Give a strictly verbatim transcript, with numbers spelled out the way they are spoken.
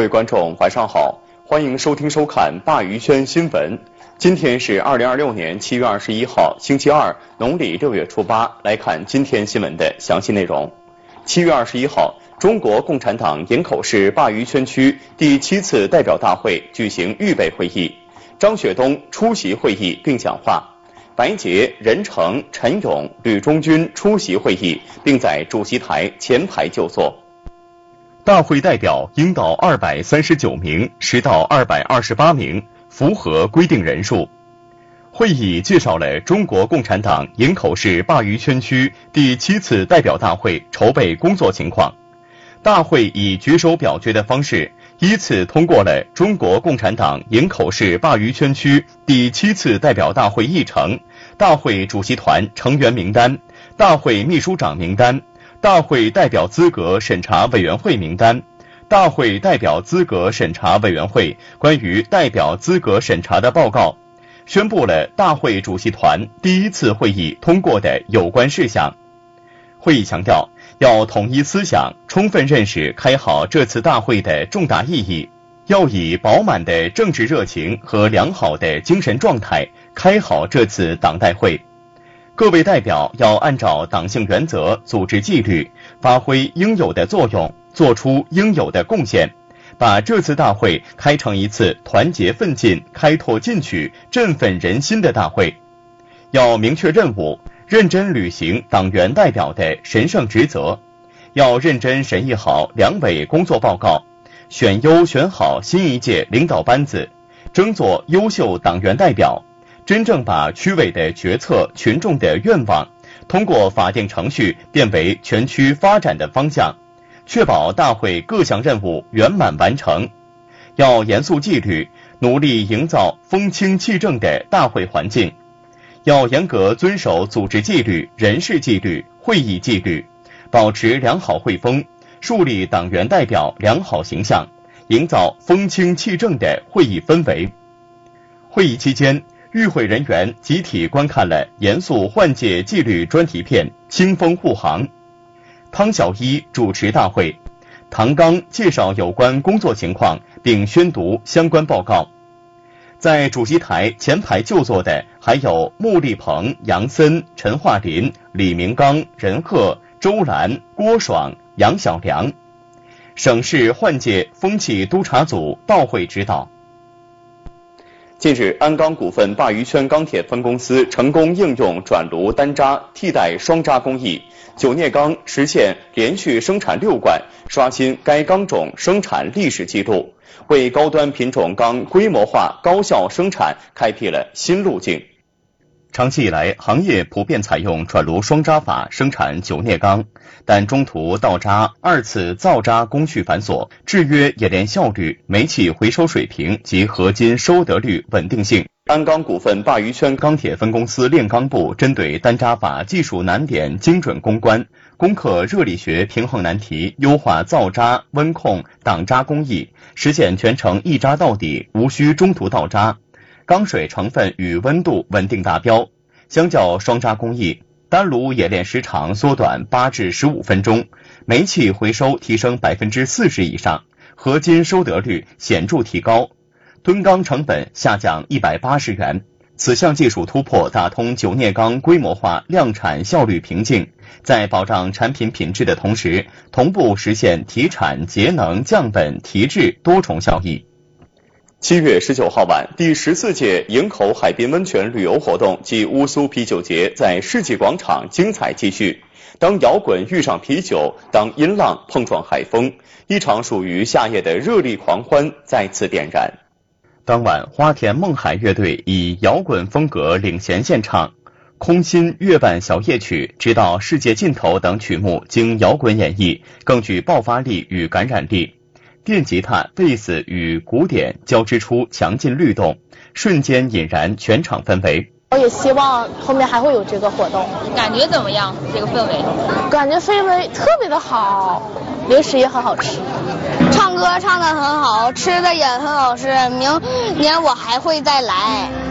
位观众，晚上好，欢迎收听收看鲅鱼圈新闻。今天是二零二六年七月二十一号，星期二，农历六月初八。来看今天新闻的详细内容。七月二十一号，中国共产党营口市鲅鱼圈区第七次代表大会举行预备会议，张雪冬出席会议并讲话。白洁、任成、陈勇、吕中军出席会议，并在主席台前排就坐。大会代表应到二百三十九名，实到二百二十八名，符合规定人数。会议介绍了中国共产党营口市鲅鱼圈区第七次代表大会筹备工作情况。大会以举手表决的方式，依次通过了中国共产党营口市鲅鱼圈区第七次代表大会议程、大会主席团成员名单、大会秘书长名单、大会代表资格审查委员会名单、大会代表资格审查委员会关于代表资格审查的报告，宣布了大会主席团第一次会议通过的有关事项。会议强调，要统一思想，充分认识开好这次大会的重大意义，要以饱满的政治热情和良好的精神状态开好这次党代会。各位代表要按照党性原则、组织纪律，发挥应有的作用，做出应有的贡献，把这次大会开成一次团结奋进、开拓进取、振奋人心的大会。要明确任务，认真履行党员代表的神圣职责，要认真审议好两委工作报告，选优选好新一届领导班子，争做优秀党员代表，真正把区委的决策、群众的愿望通过法定程序变为全区发展的方向，确保大会各项任务圆满完成。要严肃纪律，努力营造风清气正的大会环境，要严格遵守组织纪律、人事纪律、会议纪律，保持良好会风，树立党员代表良好形象，营造风清气正的会议氛围。会议期间，与会人员集体观看了严肃换届纪律专题片《清风护航》。汤小一主持大会，唐刚介绍有关工作情况并宣读相关报告。在主席台前排就坐的还有穆立鹏、杨森、陈化林、李明刚、任鹤、周兰、郭爽、杨小良。省市换届风气督察组到会指导。近日，鞍钢股份鲅鱼圈钢铁分公司成功应用转炉单扎替代双扎工艺，九镍钢实现连续生产六冠，刷新该钢种生产历史记录，为高端品种钢规模化高效生产开辟了新路径。长期以来，行业普遍采用转炉双扎法生产九镍钢，但中途倒扎、二次造扎工序繁琐，制约冶炼效率、煤气回收水平及合金收得率稳定性。鞍钢股份鲅鱼圈钢铁分公司炼钢部针对单扎法技术难点精准攻关，攻克热力学平衡难题，优化造扎、温控、挡扎工艺，实现全程一扎到底，无需中途倒扎。钢水成分与温度稳定达标，相较双扎工艺，单炉冶炼时长缩短八至十五分钟，煤气回收提升百分之四十以上，合金收得率显著提高，吨钢成本下降一百八十元。此项技术突破打通九镍钢规模化量产效率瓶颈，在保障产品品质的同时，同步实现提产、节能、降本、提质多重效益。七月十九号晚，第十四届营口海滨温泉旅游活动暨乌苏啤酒节在世纪广场精彩继续。当摇滚遇上啤酒，当音浪碰撞海风，一场属于夏夜的热力狂欢再次点燃。当晚，花田梦海乐队以摇滚风格领衔献唱，《空心》《月半小夜曲》直到世界尽头等曲目经摇滚演绎，更具爆发力与感染力。电吉他、贝斯与鼓点交织出强劲律动，瞬间引燃全场氛围。 我也希望后面还会有这个活动。 感觉怎么样？这个氛围？ 感觉氛围特别的好，零食也很好吃， 唱歌唱得很好，吃的也很好吃，明年我还会再来。